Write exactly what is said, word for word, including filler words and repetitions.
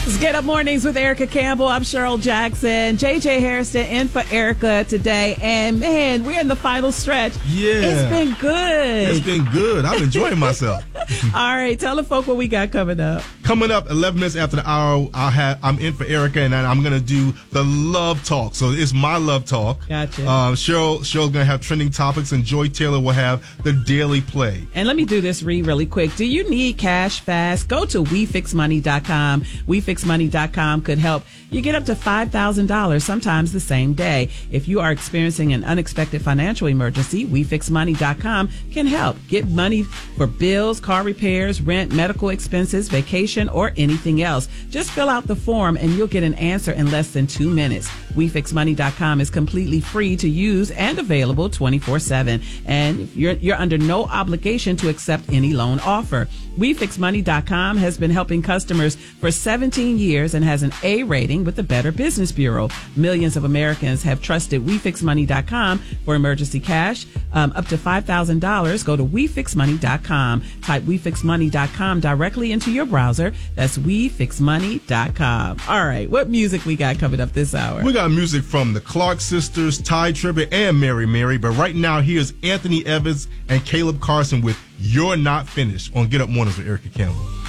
It's Get Up Mornings with Erica Campbell. I'm Cheryl Jackson. J J Harrison in for Erica today. And man, we're in the final stretch. Yeah. It's been good. It's been good. I'm enjoying myself. All right. Tell the folk what we got coming up. Coming up eleven minutes after the hour, I'll have, I'm in for Erica, and I'm going to do the love talk. So it's my love talk. Gotcha. Uh, Cheryl, Cheryl's going to have trending topics, and Joy Taylor will have the daily play. And let me do this read really quick. Do you need cash fast? Go to we fix money dot com. we fix money dot com could help you get up to five thousand dollars, sometimes the same day. If you are experiencing an unexpected financial emergency, we fix money dot com can help. Get money for bills, car repairs, rent, medical expenses, vacation, or anything else. Just fill out the form and you'll get an answer in less than two minutes. we fix money dot com is completely free to use and available twenty-four seven. And you're, you're under no obligation to accept any loan offer. we fix money dot com has been helping customers for seventeen years and has an A rating with the Better Business Bureau. Millions of Americans have trusted we fix money dot com for emergency cash. Um, up to five thousand dollars. Go to we fix money dot com. Type we fix money dot com directly into your browser. That's we fix money dot com. All right, what music we got coming up this hour? We got music from the Clark Sisters, Ty Tribbett, and Mary Mary. But right now, here's Anthony Evans and Caleb Carson with You're Not Finished on Get Up Mornings with Erica Campbell.